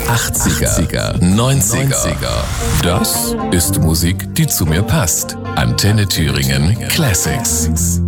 80er, 90er. Das ist Musik, die zu mir passt. Antenne Thüringen Classics.